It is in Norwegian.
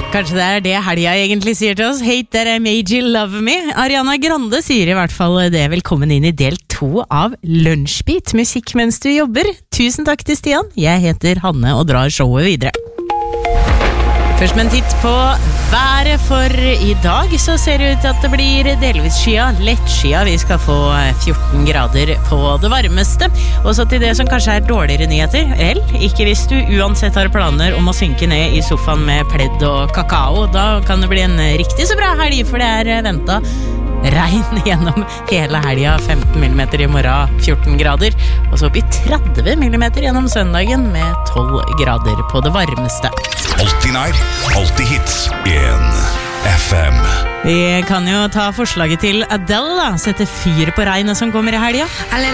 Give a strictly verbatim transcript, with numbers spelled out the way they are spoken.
Kanskje det er det helga egentlig sier til oss. Hate that I made you love me. Ariana Grande sier i hvert fall det. Velkommen inn i del to av Lunsjbit, musikk mens du jobber. Tusen takk til Stian. Jeg heter Hanne og drar showet videre. Først med en titt på været, for i dag så ser det ut til at det blir delvis skya, lett skya. Vi skal få fjorten grader på det varmeste. Og så til det som kanskje er dårligere nyheter. Vel, ikke hvis du uansett har planer om å synke ned i sofaen med pledd og kakao. Da kan det bli en riktig så bra helg, for det er ventet regn gjennom hele helga. Femten millimeter i morgen, fjorten grader. Og så opp i tretti millimeter gjennom søndagen med tolv grader på det varmeste. Alltid nær, alltid hits. En F M. Vi kan jo ta forslaget til Adele da. Sette fyr på regnet som kommer i helga.